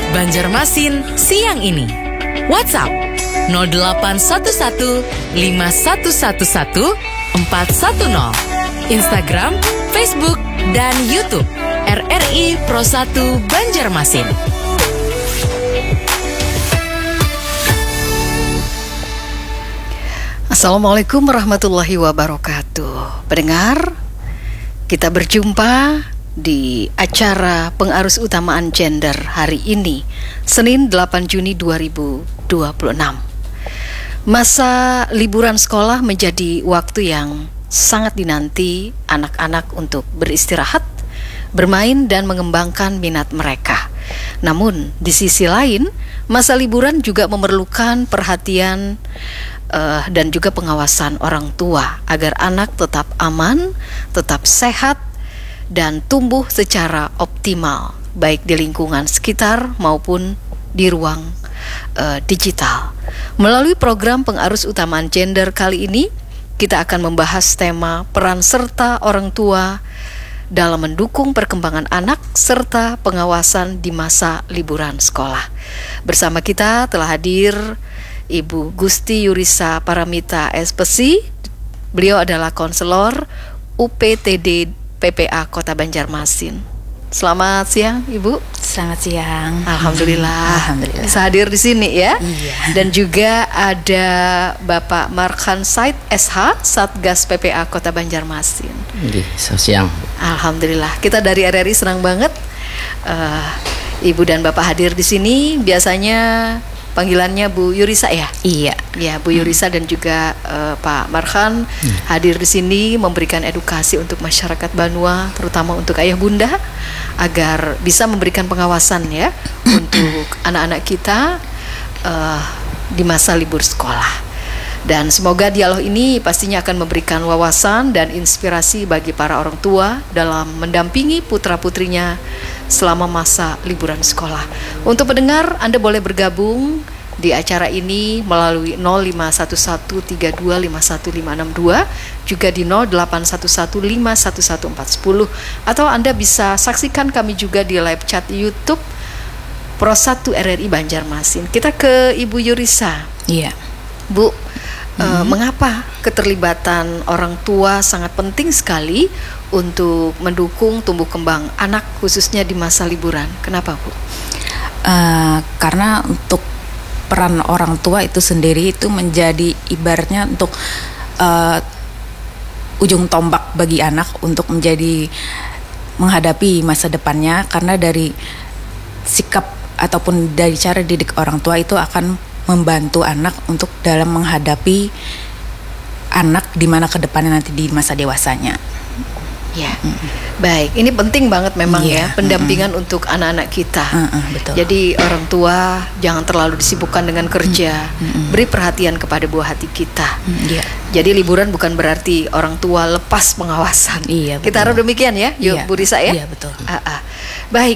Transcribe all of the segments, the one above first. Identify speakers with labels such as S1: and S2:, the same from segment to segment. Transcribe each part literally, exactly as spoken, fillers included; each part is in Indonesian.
S1: Banjarmasin siang ini. WhatsApp nol delapan satu satu lima satu satu satu empat satu nol. Instagram, Facebook, dan YouTube R R I Pro satu Banjarmasin.
S2: Assalamualaikum warahmatullahi wabarakatuh. Pendengar, kita berjumpa di acara pengarus utamaan gender hari ini, Senin delapan Juni dua ribu dua puluh enam. Masa liburan sekolah menjadi waktu yang sangat dinanti anak-anak untuk beristirahat, bermain, dan mengembangkan minat mereka. Namun, di sisi lain, masa liburan juga memerlukan perhatian uh, dan juga pengawasan orang tua agar anak tetap aman, tetap sehat, dan tumbuh secara optimal, baik di lingkungan sekitar maupun di ruang uh, digital. Melalui program pengarus utamaan gender kali ini, kita akan membahas tema peran serta orang tua dalam mendukung perkembangan anak serta pengawasan di masa liburan sekolah. Bersama kita telah hadir Ibu Gusti Yurisa Paramita S P S I. Beliau adalah konselor U P T D P P A Kota Banjarmasin. Selamat siang, Ibu.
S3: Selamat siang.
S2: Alhamdulillah.
S3: Alhamdulillah.
S2: Bisa hadir di sini ya.
S3: Iya.
S2: Dan juga ada Bapak Markhan Said S H, Satgas P P A Kota Banjarmasin.
S4: Iya, selamat siang.
S2: Alhamdulillah. Kita dari R R I senang banget uh, Ibu dan Bapak hadir di sini. Biasanya panggilannya Bu Yurisa ya?
S3: Iya.
S2: Ya, Bu Yurisa dan juga uh, Pak Markhan hmm. hadir di sini memberikan edukasi untuk masyarakat Banua, terutama untuk ayah bunda, agar bisa memberikan pengawasan ya untuk anak-anak kita uh, di masa libur sekolah. Dan semoga dialog ini pastinya akan memberikan wawasan dan inspirasi bagi para orang tua dalam mendampingi putra-putrinya selama masa liburan sekolah. Untuk pendengar, Anda boleh bergabung di acara ini melalui nol lima satu satu tiga dua lima satu lima enam dua, juga di nol delapan satu satu lima satu satu empat satu nol, atau Anda bisa saksikan kami juga di live chat YouTube Pro satu R R I Banjarmasin. Kita ke Ibu Yurisa.
S3: Iya.
S2: Bu, mm-hmm. uh, mengapa keterlibatan orang tua sangat penting sekali untuk mendukung tumbuh kembang anak khususnya di masa liburan? Kenapa, Bu?
S3: Uh, karena untuk peran orang tua itu sendiri itu menjadi ibaratnya untuk uh, ujung tombak bagi anak untuk menjadi menghadapi masa depannya, karena dari sikap ataupun dari cara didik orang tua itu akan membantu anak untuk dalam menghadapi anak di mana kedepannya nanti di masa dewasanya.
S2: Ya, mm. baik. Ini penting banget memang
S3: yeah.
S2: ya pendampingan mm-hmm. untuk anak-anak kita.
S3: Mm-hmm, betul.
S2: Jadi orang tua jangan terlalu disibukkan dengan kerja.
S3: Mm-hmm.
S2: Beri perhatian kepada buah hati kita.
S3: Mm, yeah.
S2: Jadi liburan bukan berarti orang tua lepas pengawasan.
S3: Iya.
S2: Kita harap demikian ya, yuk
S3: iya.
S2: Bu Risa ya.
S3: Iya betul.
S2: Ah, ah. Baik.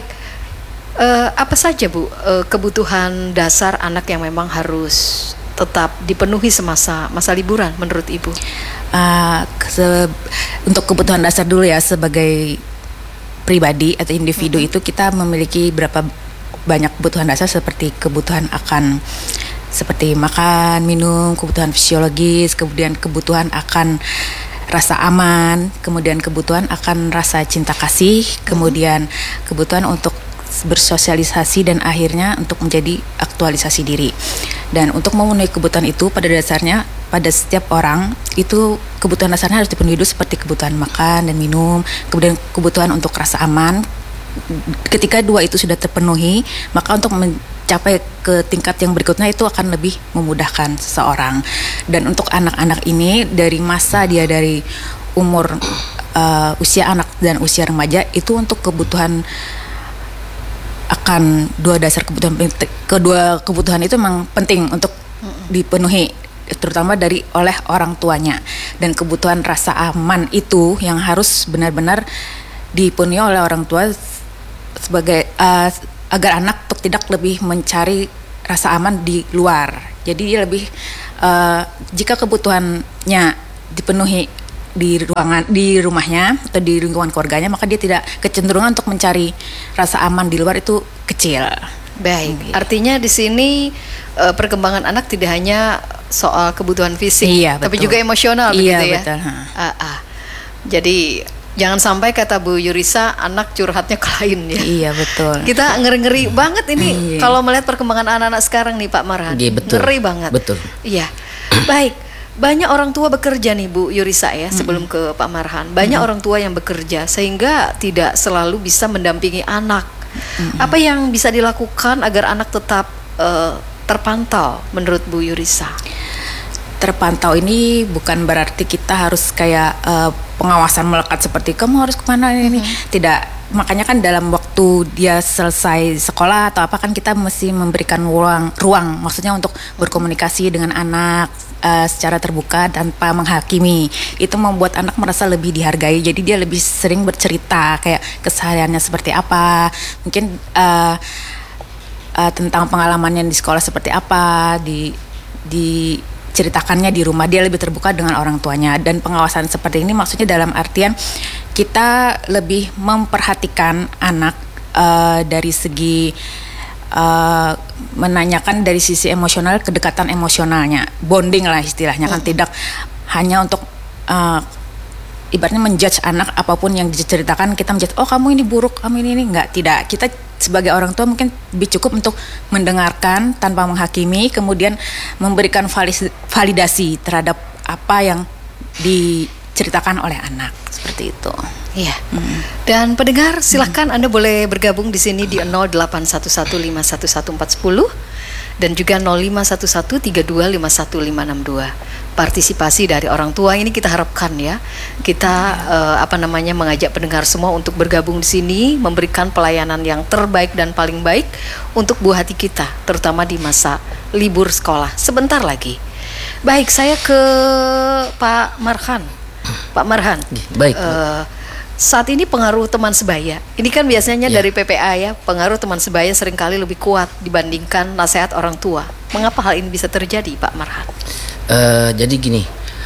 S2: Uh, apa saja Bu uh, kebutuhan dasar anak yang memang harus tetap dipenuhi semasa masa liburan menurut Ibu?
S3: Uh, se- untuk kebutuhan dasar dulu ya, sebagai pribadi atau individu mm-hmm. itu kita memiliki berapa banyak kebutuhan dasar, seperti kebutuhan akan seperti makan, minum, kebutuhan fisiologis, kemudian kebutuhan akan rasa aman, kemudian kebutuhan akan rasa cinta kasih, kemudian kebutuhan untuk bersosialisasi, dan akhirnya untuk menjadi aktualisasi diri. Dan untuk memenuhi kebutuhan itu pada dasarnya pada setiap orang itu kebutuhan dasarnya harus dipenuhi dulu, seperti kebutuhan makan dan minum, kemudian kebutuhan untuk rasa aman. Ketika dua itu sudah terpenuhi, maka untuk mencapai ke tingkat yang berikutnya itu akan lebih memudahkan seseorang. Dan untuk anak-anak ini, dari masa dia dari umur uh, usia anak dan usia remaja itu untuk kebutuhan akan dua dasar kebutuhan, kedua kebutuhan itu memang penting untuk dipenuhi, terutama dari oleh orang tuanya. Dan kebutuhan rasa aman itu yang harus benar-benar dipenuhi oleh orang tua sebagai uh, agar anak tidak lebih mencari rasa aman di luar. Jadi dia lebih uh, jika kebutuhannya dipenuhi di ruangan di rumahnya atau di lingkungan keluarganya, maka dia tidak kecenderungan untuk mencari rasa aman di luar itu kecil.
S2: Baik,
S3: Gitu.
S2: artinya di sini uh, perkembangan anak tidak hanya soal kebutuhan fisik,
S3: Iya,
S2: tapi
S3: betul.
S2: juga emosional,
S3: Iya,
S2: begitu ya.
S3: betul, ha.
S2: Ah, ah. Jadi jangan sampai kata Bu Yurisa anak curhatnya ke lain ya.
S3: Iya, betul.
S2: Kita ngeri-ngeri banget ini
S3: Iya.
S2: kalau melihat perkembangan anak-anak sekarang nih Pak Marhan.
S4: Iya, betul.
S2: Ngeri banget.
S4: Betul.
S2: Iya. Baik. Banyak orang tua bekerja nih Bu Yurisa ya, sebelum ke Pak Marhan. Banyak orang tua yang bekerja sehingga tidak selalu bisa mendampingi anak. Apa yang bisa dilakukan agar anak tetap uh, terpantau menurut Bu Yurisa?
S3: Terpantau ini bukan berarti kita harus kayak uh, pengawasan melekat seperti kamu harus kemana ini. Tidak. Makanya kan dalam waktu dia selesai sekolah atau apa kan kita mesti memberikan ruang, ruang maksudnya untuk berkomunikasi dengan anak uh, secara terbuka tanpa menghakimi. Itu membuat anak merasa lebih dihargai. Jadi dia lebih sering bercerita kayak kesehariannya seperti apa. Mungkin uh, uh, tentang pengalamannya di sekolah seperti apa, di di ceritakannya di rumah, dia lebih terbuka dengan orang tuanya. Dan pengawasan seperti ini maksudnya dalam artian kita lebih memperhatikan anak uh, dari segi uh, menanyakan dari sisi emosional, kedekatan emosionalnya, bonding lah istilahnya kan, tidak hanya untuk uh, ibaratnya menjudge anak apapun yang diceritakan kita menjudge, oh kamu ini buruk, kamu ini ini enggak, tidak. Kita sebagai orang tua mungkin lebih cukup untuk mendengarkan tanpa menghakimi, kemudian memberikan validasi terhadap apa yang diceritakan oleh anak, seperti itu.
S2: Iya. Hmm. Dan pendengar silahkan hmm. Anda boleh bergabung di sini di nol delapan satu satu lima satu satu empat nol dan juga nol lima satu satu tiga dua lima satu lima enam dua. Partisipasi dari orang tua ini kita harapkan ya. Kita uh, apa namanya mengajak pendengar semua untuk bergabung di sini, memberikan pelayanan yang terbaik dan paling baik untuk buah hati kita, terutama di masa libur sekolah sebentar lagi. Baik, saya ke Pak Marhan. Pak Marhan.
S4: Baik.
S2: Uh, saat ini pengaruh teman sebaya, ini kan biasanya ya. Dari P P A ya, pengaruh teman sebaya seringkali lebih kuat dibandingkan nasihat orang tua. Mengapa hal ini bisa terjadi, Pak Marhan?
S4: Uh, jadi gini,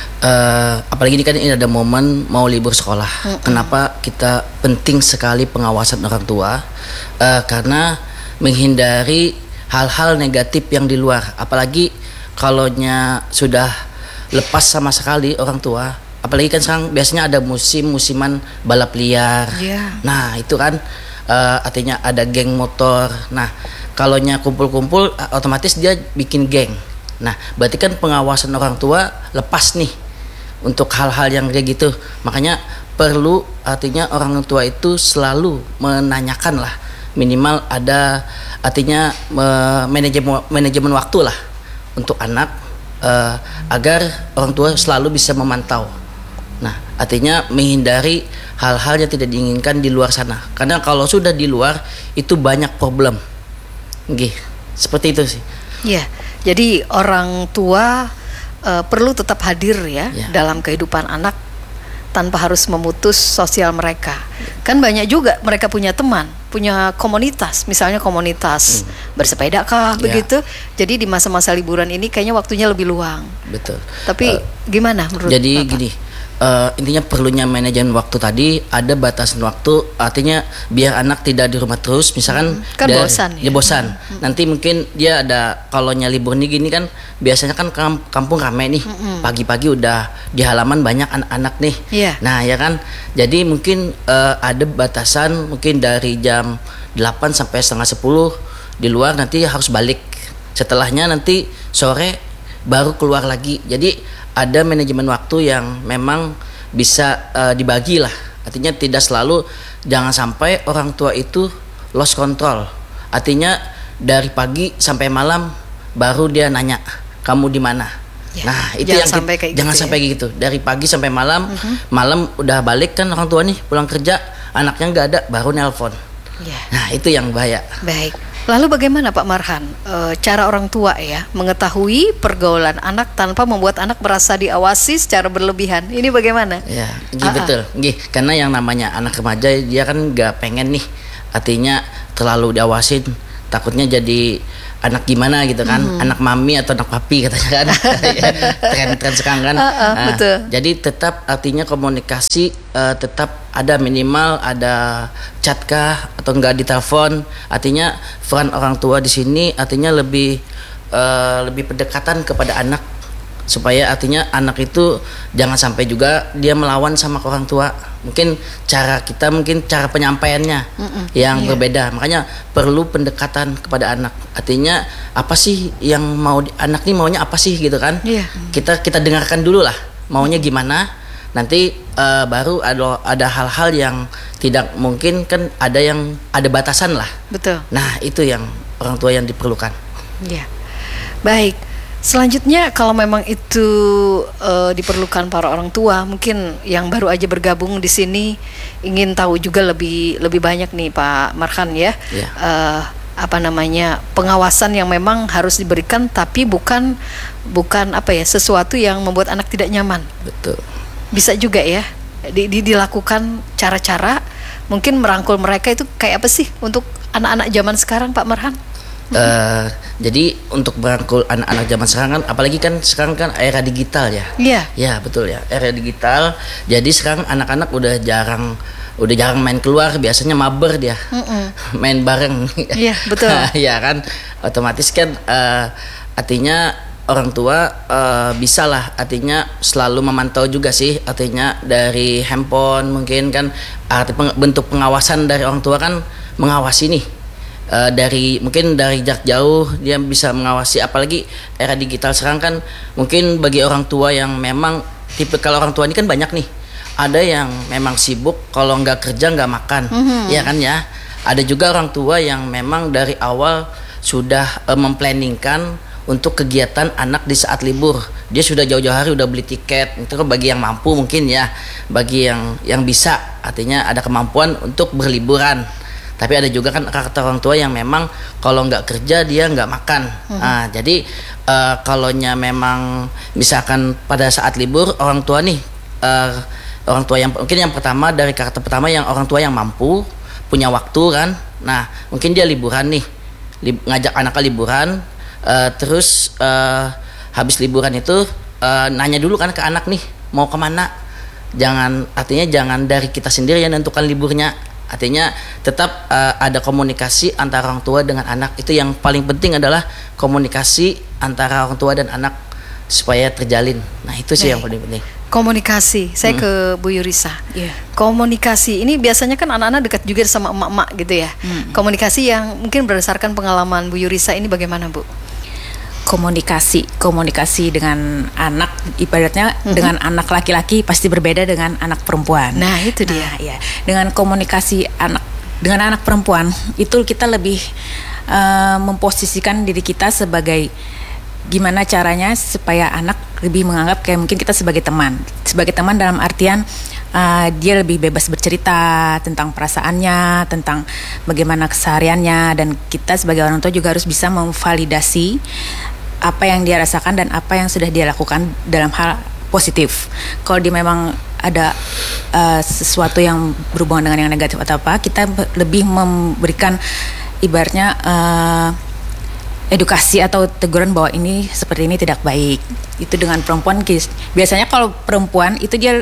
S4: uh, apalagi ini kan ini ada momen mau libur sekolah. Mm-mm. Kenapa kita penting sekali pengawasan orang tua? Uh, karena menghindari hal-hal negatif yang di luar. Apalagi kalaunya sudah lepas sama sekali orang tua. Apalagi kan sekarang biasanya ada musim-musiman balap liar.
S2: Yeah.
S4: Nah itu kan uh, artinya ada geng motor. Nah kalaunya kumpul-kumpul otomatis dia bikin geng. Nah berarti kan pengawasan orang tua lepas nih untuk hal-hal yang kayak gitu. Makanya perlu artinya orang tua itu selalu menanyakan lah, minimal ada artinya uh, manajemen manajemen waktu lah untuk anak uh, agar orang tua selalu bisa memantau. Nah, artinya menghindari hal-hal yang tidak diinginkan di luar sana. Karena kalau sudah di luar itu banyak problem. Nggih, seperti itu sih.
S2: Iya. Jadi orang tua uh, perlu tetap hadir ya, ya dalam kehidupan anak tanpa harus memutus sosial mereka. Kan banyak juga mereka punya teman, punya komunitas, misalnya komunitas hmm. bersepeda kah ya. Begitu. Jadi di masa-masa liburan ini kayaknya waktunya lebih luang.
S4: Betul.
S2: Tapi uh, gimana menurut
S4: Jadi
S2: Bapak? Gini.
S4: Uh, intinya perlunya manajemen waktu tadi, ada batasan waktu, artinya biar anak tidak di rumah terus, misalkan
S2: hmm, kan dari, bosan ya,
S4: dia bosan. Hmm. Nanti mungkin dia ada kalaunya libur nih gini kan biasanya kan kampung ramai nih, hmm. pagi-pagi udah di halaman banyak anak-anak nih.
S2: Yeah.
S4: Nah ya kan, jadi mungkin uh, ada batasan mungkin dari jam delapan sampai setengah sepuluh di luar, nanti harus balik. Setelahnya nanti sore baru keluar lagi. Jadi ada manajemen waktu yang memang bisa uh, dibagi lah. Artinya tidak selalu, jangan sampai orang tua itu lost control. Artinya dari pagi sampai malam baru dia nanya kamu di mana. Ya, nah itu yang
S2: sampai
S4: kita,
S2: kayak
S4: jangan
S2: gitu
S4: sampai
S2: ya.
S4: gitu. Dari pagi sampai malam,
S2: uh-huh.
S4: malam udah balik kan orang tua nih pulang kerja, anaknya nggak ada, baru nelpon. Ya. Nah itu yang bahaya.
S2: Baik. Lalu bagaimana Pak Marhan e, cara orang tua ya mengetahui pergaulan anak tanpa membuat anak merasa diawasi secara berlebihan? Ini bagaimana?
S4: Ya, gih, betul. Gih, karena yang namanya anak remaja dia kan nggak pengen nih, artinya terlalu diawasin. takutnya jadi anak gimana gitu kan, hmm. anak mami atau anak papi katanya kan. Tren-tren sekarang kan.
S2: Uh, uh,
S4: nah,
S2: betul.
S4: Jadi tetap artinya komunikasi uh, tetap ada, minimal ada chat kah atau enggak di telepon. Artinya peran orang tua di sini artinya lebih uh, lebih pendekatan kepada anak, supaya artinya anak itu jangan sampai juga dia melawan sama orang tua. Mungkin cara kita, mungkin cara penyampaiannya Mm-mm. yang yeah. berbeda. Makanya perlu pendekatan kepada anak. Artinya apa sih yang mau di, anak nih maunya apa sih gitu kan? Yeah. Kita kita dengarkan dulu lah maunya gimana. Nanti uh, baru ada ada hal-hal yang tidak mungkin, kan ada yang ada batasan lah.
S2: Betul.
S4: Nah itu yang orang tua yang diperlukan.
S2: Ya, yeah. Baik. Selanjutnya kalau memang itu uh, diperlukan para orang tua, mungkin yang baru aja bergabung di sini ingin tahu juga lebih lebih banyak nih Pak Marhan ya, yeah. uh, apa namanya, pengawasan yang memang harus diberikan, tapi bukan bukan apa ya, sesuatu yang membuat anak tidak nyaman.
S4: Betul.
S2: Bisa juga ya di, di, dilakukan cara-cara mungkin merangkul mereka. Itu kayak apa sih untuk anak-anak zaman sekarang Pak Marhan?
S4: Uh, jadi untuk merangkul anak-anak zaman sekarang kan, apalagi kan sekarang kan era digital ya.
S2: Iya.
S4: Ya betul ya, era digital. Jadi sekarang anak-anak udah jarang udah jarang main keluar, biasanya mabar dia. Mm-mm. Main bareng.
S2: Iya, betul.
S4: Ya kan, otomatis kan uh, artinya orang tua uh, bisa lah artinya selalu memantau juga sih, artinya dari handphone mungkin kan, arti peng- bentuk pengawasan dari orang tua kan mengawasi nih. Uh, dari mungkin dari jarak jauh dia bisa mengawasi, apalagi era digital sekarang kan. Mungkin bagi orang tua yang memang tipe, kalau orang tua ini kan banyak nih, ada yang memang sibuk, kalau nggak kerja nggak makan, mm-hmm. ya kan ya. Ada juga orang tua yang memang dari awal sudah uh, memplanningkan untuk kegiatan anak di saat libur. Dia sudah jauh-jauh hari udah beli tiket. Itu kan bagi yang mampu mungkin ya, bagi yang yang bisa, artinya ada kemampuan untuk berliburan. Tapi ada juga kan karakter orang tua yang memang kalau nggak kerja dia nggak makan. Hmm. Nah, jadi uh, kalaunya memang misalkan pada saat libur, orang tua nih, uh, orang tua yang mungkin yang pertama, dari karakter pertama yang orang tua yang mampu, punya waktu kan. Nah, mungkin dia liburan nih, li- ngajak anaknya liburan, uh, terus uh, habis liburan itu uh, nanya dulu kan ke anak nih mau kemana. Jangan, artinya jangan dari kita sendiri yang menentukan liburnya. Artinya tetap uh, ada komunikasi antara orang tua dengan anak. Itu yang paling penting, adalah komunikasi antara orang tua dan anak supaya terjalin. Nah itu sih Baik. yang paling penting.
S2: Komunikasi. Saya hmm. ke Bu Yurisa. Yeah. Komunikasi ini biasanya kan anak-anak dekat juga sama emak-emak gitu ya. Hmm. Komunikasi yang mungkin berdasarkan pengalaman Bu Yurisa ini bagaimana Bu?
S3: Komunikasi komunikasi dengan anak, ibaratnya mm-hmm. dengan anak laki-laki pasti berbeda dengan anak perempuan.
S2: Nah itu dia.
S3: Nah, ya. Dengan komunikasi anak dengan anak perempuan itu kita lebih uh, memposisikan diri kita sebagai gimana caranya supaya anak lebih menganggap kayak mungkin kita sebagai teman. Sebagai teman dalam artian uh, dia lebih bebas bercerita tentang perasaannya, tentang bagaimana kesehariannya, dan kita sebagai orang tua juga harus bisa memvalidasi apa yang dia rasakan dan apa yang sudah dia lakukan dalam hal positif. Kalau dia memang ada uh, sesuatu yang berhubungan dengan yang negatif atau apa, kita lebih memberikan ibaratnya uh, edukasi atau teguran bahwa ini seperti ini tidak baik. Itu dengan perempuan, biasanya kalau perempuan itu dia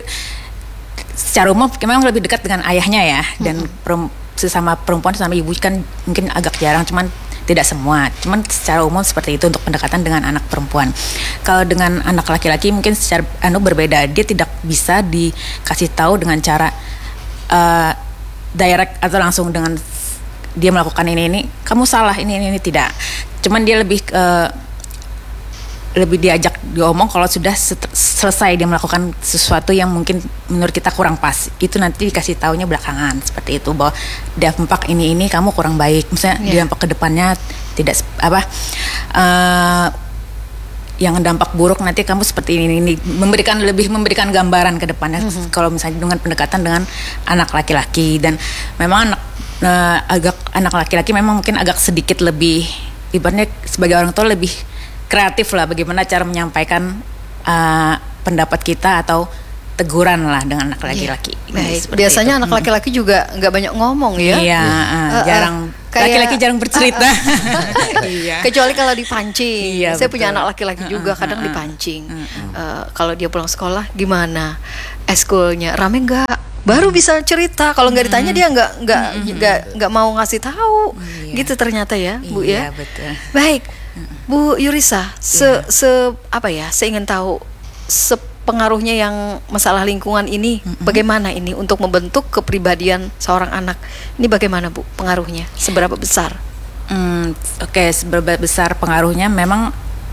S3: secara umum memang lebih dekat dengan ayahnya ya, dan perem, sesama perempuan sama ibu kan mungkin agak jarang, cuman tidak semua, cuman secara umum seperti itu untuk pendekatan dengan anak perempuan. Kalau dengan anak laki-laki mungkin secara anu berbeda, dia tidak bisa dikasih tahu dengan cara uh, direct atau langsung dengan dia melakukan ini ini, kamu salah ini ini, ini tidak. Cuman dia lebih uh, lebih diajak diomong kalau sudah set- selesai dia melakukan sesuatu yang mungkin menurut kita kurang pas, itu nanti dikasih taunya belakangan seperti itu, bahwa dampak ini ini kamu kurang baik, misalnya yeah. dampak kedepannya tidak apa uh, yang dampak buruk nanti kamu seperti ini ini, memberikan lebih memberikan gambaran ke depannya. Mm-hmm. Kalau misalnya dengan pendekatan dengan anak laki-laki, dan memang anak uh, agak anak laki-laki memang mungkin agak sedikit lebih, ibaratnya sebagai orang tua lebih kreatif lah bagaimana cara menyampaikan uh, pendapat kita atau teguran lah dengan anak laki-laki.
S2: Yeah. Baik. Biasanya itu. Anak laki-laki juga nggak banyak ngomong ya.
S3: Iya, uh, uh, jarang. laki-laki jarang bercerita. Iya.
S2: Kecuali kalau dipancing.
S3: Iya,
S2: Saya
S3: betul.
S2: punya anak laki-laki juga,
S3: Uh-uh,
S2: kadang
S3: uh-uh.
S2: dipancing.
S3: Uh-uh.
S2: Uh, kalau dia pulang sekolah, gimana? Eskulnya rame nggak? Baru bisa cerita. Kalau nggak ditanya dia nggak nggak nggak nggak mau ngasih tahu.
S3: Iya.
S2: Gitu ternyata ya, Bu
S3: Iya,
S2: ya.
S3: betul.
S2: Baik, Bu Yurisa, se,
S3: Iya.
S2: se apa ya? Saya ingin tahu sepengaruhnya yang masalah lingkungan ini, bagaimana ini untuk membentuk kepribadian seorang anak. Ini bagaimana, Bu, pengaruhnya? Seberapa besar?
S3: Hmm, Oke, seberapa besar pengaruhnya? Memang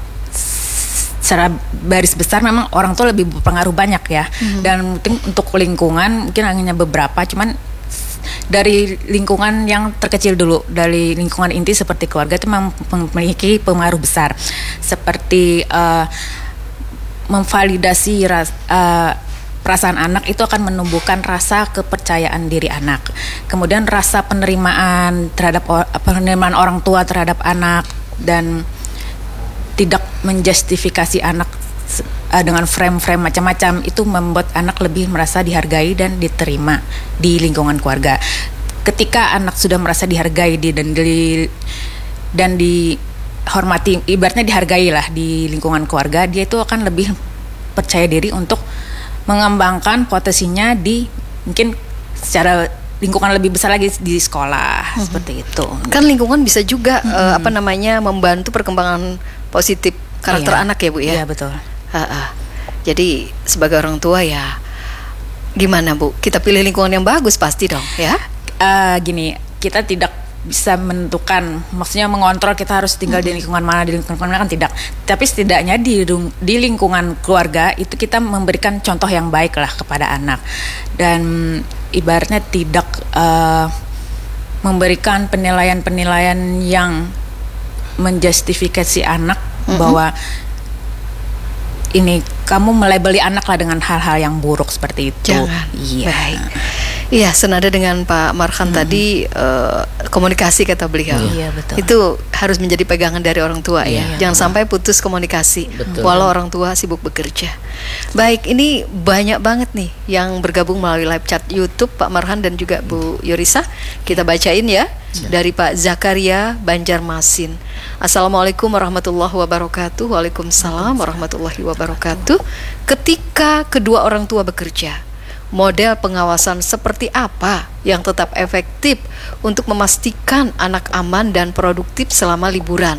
S3: secara baris besar memang orang tua lebih berpengaruh banyak ya. Mm-hmm. Dan mungkin untuk lingkungan mungkin hanya beberapa, cuman dari lingkungan yang terkecil dulu, dari lingkungan inti seperti keluarga itu memang memiliki pengaruh besar. Seperti uh, memvalidasi ras, uh, perasaan anak itu akan menumbuhkan rasa kepercayaan diri anak. Kemudian rasa penerimaan terhadap penerimaan orang tua terhadap anak, dan tidak menjustifikasi anak uh, dengan frame-frame macam-macam, itu membuat anak lebih merasa dihargai dan diterima di lingkungan keluarga. Ketika anak sudah merasa dihargai di, dan di, dan dihormati, ibaratnya dihargai lah di lingkungan keluarga, dia itu akan lebih percaya diri untuk mengembangkan potensinya di mungkin secara lingkungan lebih besar lagi di sekolah. Mm-hmm. Seperti itu.
S2: Kan lingkungan bisa juga mm-hmm. uh, apa namanya membantu perkembangan positif karakter
S3: iya.
S2: anak ya, Bu ya.
S3: Iya, betul.
S2: Uh-uh. Jadi sebagai orang tua ya gimana, Bu? Kita pilih lingkungan yang bagus pasti dong ya.
S3: Uh, gini, kita tidak bisa menentukan, maksudnya mengontrol kita harus tinggal mm-hmm. di lingkungan mana, di lingkungan mana kan tidak. Tapi setidaknya di di lingkungan keluarga itu kita memberikan contoh yang baik lah kepada anak, dan ibaratnya tidak uh, memberikan penilaian-penilaian yang menjustifikasi anak mm-hmm. bahwa ini kamu melabeli anak lah dengan hal-hal yang buruk seperti itu.
S2: Jangan.
S3: Iya.
S2: Baik. Iya, senada dengan Pak Marhan hmm. tadi, uh, komunikasi kata beliau.
S3: Iya, betul.
S2: Itu harus menjadi pegangan dari orang tua ya.
S3: Iya.
S2: Jangan sampai putus komunikasi,
S4: Betul.
S2: walau orang tua sibuk bekerja. Baik, ini banyak banget nih yang bergabung melalui live chat YouTube Pak Marhan dan juga Bu Yurisa. Kita bacain ya. Dari Pak Zakaria Banjarmasin. Assalamualaikum warahmatullahi wabarakatuh. Waalaikumsalam warahmatullahi wabarakatuh. Ketika kedua orang tua bekerja, model pengawasan seperti apa yang tetap efektif untuk memastikan anak aman dan produktif selama liburan?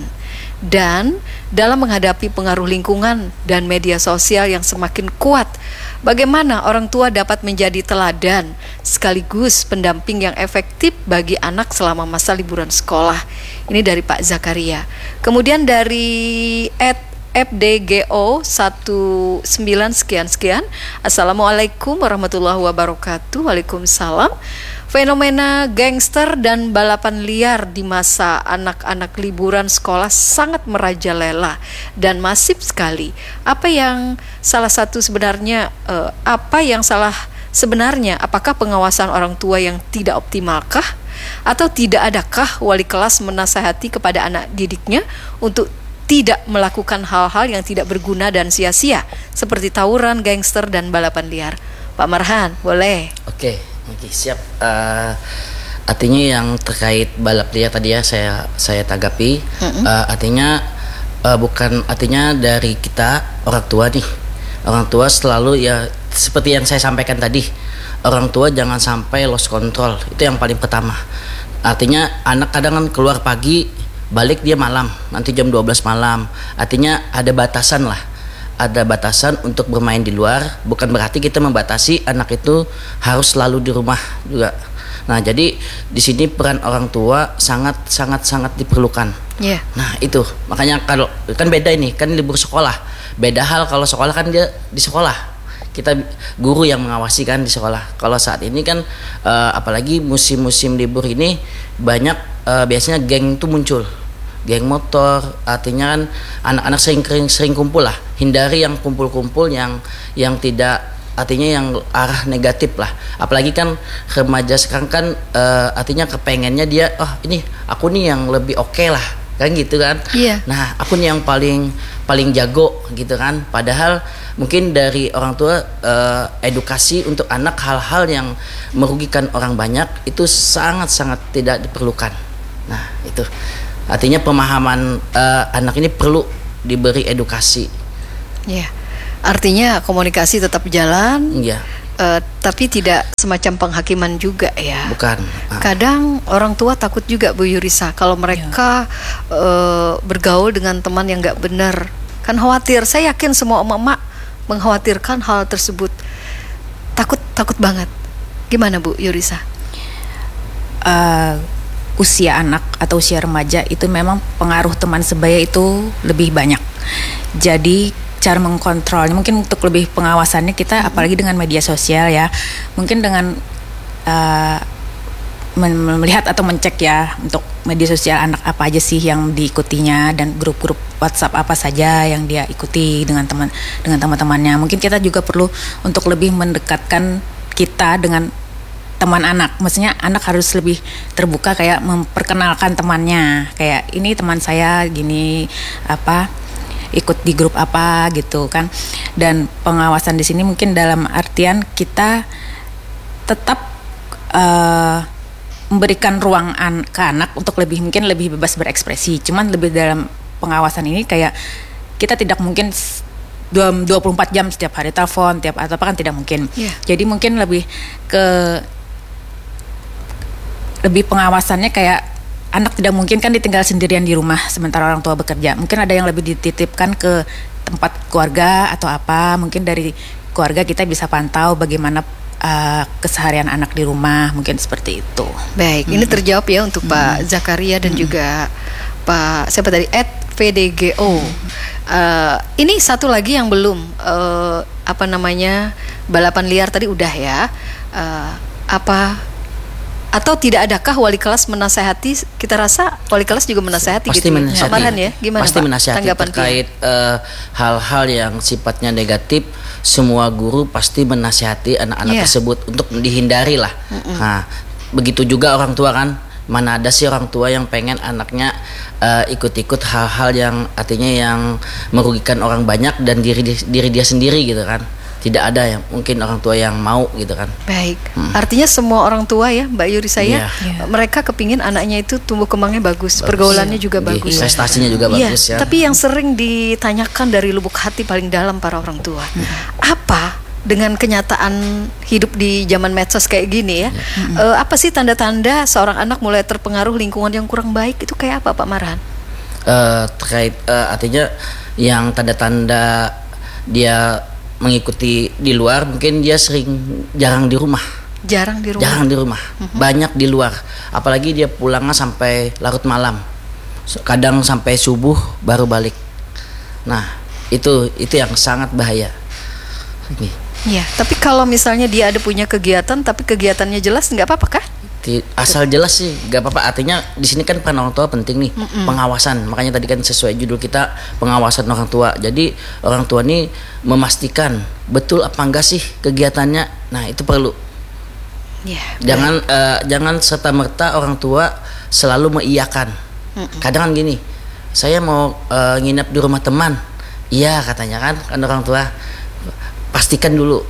S2: Dan dalam menghadapi pengaruh lingkungan dan media sosial yang semakin kuat, bagaimana orang tua dapat menjadi teladan sekaligus pendamping yang efektif bagi anak selama masa liburan sekolah? Ini dari Pak Zakaria. Kemudian dari at F D G O satu sembilan sekian sekian. Assalamualaikum warahmatullahi wabarakatuh. Waalaikumsalam. Fenomena gangster dan balapan liar di masa anak-anak liburan sekolah sangat merajalela dan masif sekali. Apa yang salah satu sebenarnya uh, apa yang salah sebenarnya? Apakah pengawasan orang tua yang tidak optimalkah? Atau tidak adakah wali kelas menasihati kepada anak didiknya untuk tidak melakukan hal-hal yang tidak berguna dan sia-sia seperti tawuran, gangster, dan balapan liar? Pak Marhan, boleh?
S4: Oke, oke, siap. Uh, artinya yang terkait balap liar tadi ya saya saya tanggapi. Mm-hmm. Uh, artinya uh, bukan artinya dari kita orang tua nih. Orang tua selalu ya seperti yang saya sampaikan tadi. Orang tua jangan sampai lost control. Itu yang paling pertama. Artinya anak kadang kan keluar pagi, balik dia malam, nanti jam dua belas malam. Artinya ada batasan lah. Ada batasan untuk bermain di luar, bukan berarti kita membatasi anak itu harus selalu di rumah juga. Nah, jadi di sini peran orang tua sangat sangat sangat diperlukan.
S2: Yeah.
S4: Nah, itu makanya kalau kan beda ini, kan libur sekolah. Beda hal kalau sekolah kan dia di sekolah. Kita guru yang mengawasi kan di sekolah. Kalau saat ini kan uh, apalagi musim-musim libur ini banyak uh, biasanya geng itu muncul. Geng motor, artinya kan anak-anak sering sering kumpul lah. Hindari yang kumpul-kumpul yang yang tidak, artinya yang arah negatif lah. Apalagi kan remaja sekarang kan uh, artinya kepengennya dia, oh ini aku nih yang lebih oke okay lah, kan gitu kan.
S2: Iya.
S4: Nah aku nih yang paling paling jago gitu kan. Padahal mungkin dari orang tua uh, edukasi untuk anak hal-hal yang merugikan orang banyak itu sangat-sangat tidak diperlukan. Nah itu artinya pemahaman uh, anak ini perlu diberi edukasi.
S2: Ya, artinya komunikasi tetap jalan.
S4: Iya.
S2: Uh, tapi tidak semacam penghakiman juga ya.
S4: Bukan. Ah.
S2: Kadang orang tua takut juga Bu Yurisa kalau mereka ya. uh, bergaul dengan teman yang nggak benar, kan khawatir. Saya yakin semua emak-emak mengkhawatirkan hal tersebut. Takut, takut banget. Gimana Bu Yurisa?
S3: Uh, usia anak atau usia remaja itu memang pengaruh teman sebaya itu lebih banyak. Jadi cara mengkontrolnya mungkin untuk lebih pengawasannya kita hmm. apalagi dengan media sosial ya, mungkin dengan uh, melihat atau mencek ya untuk media sosial anak apa aja sih yang diikutinya dan grup-grup WhatsApp apa saja yang dia ikuti dengan teman dengan teman-temannya. Mungkin kita juga perlu untuk lebih mendekatkan kita dengan teman anak, maksudnya anak harus lebih terbuka kayak memperkenalkan temannya, kayak ini teman saya gini apa ikut di grup apa gitu kan. Dan pengawasan di sini mungkin dalam artian kita tetap uh, memberikan ruang an- ke anak untuk lebih mungkin lebih bebas berekspresi. Cuman lebih dalam pengawasan ini kayak kita tidak mungkin dua puluh empat jam setiap hari telepon tiap atau apa kan tidak mungkin. Yeah. Jadi mungkin lebih ke lebih pengawasannya kayak anak tidak mungkin kan ditinggal sendirian di rumah sementara orang tua bekerja. Mungkin ada yang lebih dititipkan ke tempat keluarga atau apa. Mungkin dari keluarga kita bisa pantau bagaimana uh, keseharian anak di rumah. Mungkin seperti itu.
S2: Baik, hmm. ini terjawab ya untuk hmm. Pak Zakaria dan hmm. juga Pak siapa tadi at V D G O. Hmm. Uh, ini satu lagi yang belum uh, apa namanya balapan liar tadi udah ya. Uh, apa Atau tidak adakah wali kelas menasehati? Kita rasa wali kelas juga menasehati
S4: pasti
S2: gitu.
S4: Menasehati.
S2: Marhan ya, gimana
S4: pasti
S2: Pak?
S4: Menasehati
S2: Tanggapan
S4: terkait uh, hal-hal yang sifatnya negatif. Semua guru pasti menasehati anak-anak yeah. tersebut untuk dihindari lah. Mm-mm. Nah, begitu juga orang tua kan. Mana ada sih orang tua yang pengen anaknya uh, ikut-ikut hal-hal yang artinya yang merugikan orang banyak dan diri diri dia sendiri gitu kan. Tidak ada yang mungkin orang tua yang mau gitu kan.
S2: Baik, hmm. artinya semua orang tua ya Mbak Yuri saya, yeah. mereka kepingin anaknya itu tumbuh kembangnya bagus, bagus. Pergaulannya juga
S4: yeah.
S2: bagus,
S4: prestasinya juga yeah. bagus ya.
S2: Tapi yang sering ditanyakan dari lubuk hati paling dalam para orang tua, hmm. apa dengan kenyataan hidup di zaman medsos kayak gini ya, hmm. uh, apa sih tanda-tanda seorang anak mulai terpengaruh lingkungan yang kurang baik itu kayak apa Pak Marhan?
S4: Uh, terkait uh, artinya yang tanda-tanda dia mengikuti di luar, mungkin dia sering jarang di rumah.
S2: Jarang di rumah.
S4: Jarang di rumah. Uh-huh. Banyak di luar. Apalagi dia pulangnya sampai larut malam. Kadang sampai subuh baru balik. Nah, itu itu yang sangat bahaya. Ini.
S2: Ya, tapi kalau misalnya dia ada punya kegiatan tapi kegiatannya jelas nggak apa-apa kah?
S4: Asal jelas sih nggak apa-apa. Artinya di sini kan peran orang tua penting nih. Mm-mm. Pengawasan. Makanya tadi kan sesuai judul kita pengawasan orang tua. Jadi orang tua nih memastikan betul apa enggak sih kegiatannya. Nah itu perlu. Yeah, jangan uh, jangan serta merta orang tua selalu mengiyakan. Mm-mm. Kadang kan gini, saya mau uh, nginep di rumah teman. Iya katanya kan kan orang tua. Pastikan dulu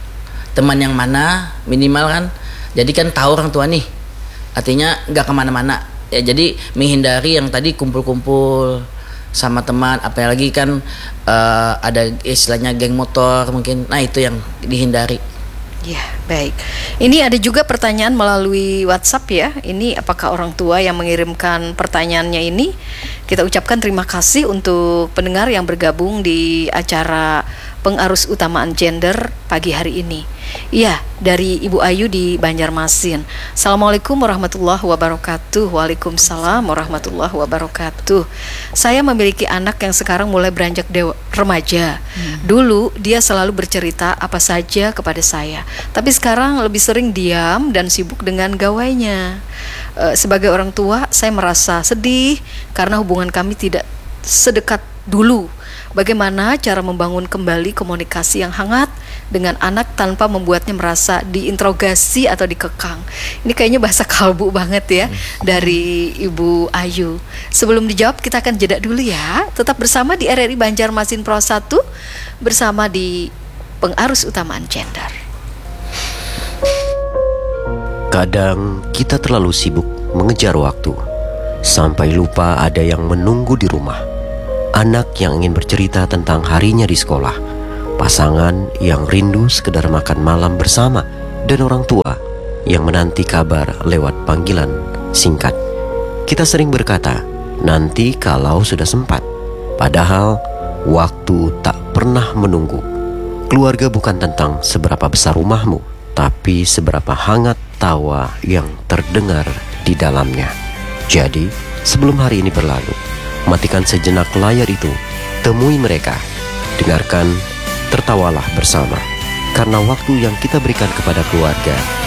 S4: teman yang mana minimal kan. Jadi kan tahu orang tua nih, artinya nggak kemana-mana. Ya jadi menghindari yang tadi kumpul-kumpul sama teman, apalagi kan uh, ada istilahnya geng motor mungkin. Nah itu yang dihindari.
S2: Ya baik. Ini ada juga pertanyaan melalui WhatsApp ya. Ini apakah orang tua yang mengirimkan pertanyaannya ini? Kita ucapkan terima kasih untuk pendengar yang bergabung di acara pengarus utamaan gender pagi hari ini. Iya, dari Ibu Ayu di Banjarmasin. Assalamualaikum warahmatullahi wabarakatuh. Waalaikumsalam warahmatullahi wabarakatuh. Saya memiliki anak yang sekarang mulai beranjak dewa, remaja. Hmm. Dulu dia selalu bercerita apa saja kepada saya, tapi sekarang lebih sering diam dan sibuk dengan gawainya. E, sebagai orang tua, saya merasa sedih karena hubungan kami tidak sedekat dulu. Bagaimana cara membangun kembali komunikasi yang hangat dengan anak tanpa membuatnya merasa diinterogasi atau dikekang? Ini kayaknya bahasa kalbu banget ya hmm. dari Ibu Ayu. Sebelum dijawab kita akan jeda dulu ya. Tetap bersama di R R I Banjarmasin Pro satu bersama di pengarus utamaan gender.
S5: Kadang kita terlalu sibuk mengejar waktu sampai lupa ada yang menunggu di rumah. Anak yang ingin bercerita tentang harinya di sekolah, pasangan yang rindu sekedar makan malam bersama, dan orang tua yang menanti kabar lewat panggilan singkat. Kita sering berkata, nanti kalau sudah sempat. Padahal waktu tak pernah menunggu. Keluarga bukan tentang seberapa besar rumahmu, tapi seberapa hangat tawa yang terdengar di dalamnya. Jadi, sebelum hari ini berlalu, matikan sejenak layar itu, temui mereka, dengarkan, tertawalah bersama. Karena waktu yang kita berikan kepada keluarga